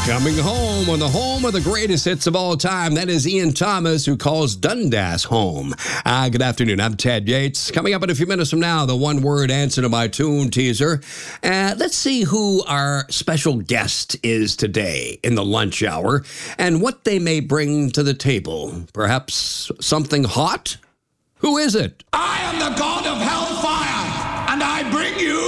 Coming home on the home of the greatest hits of all time. That is Ian Thomas, who calls Dundas home. Good afternoon. I'm Ted Yates. Coming up in a few minutes from now, the one-word answer to my tune teaser. Let's see who our special guest is today in the lunch hour and what they may bring to the table. Perhaps something hot? Who is it? I am the god of hellfire, and I bring you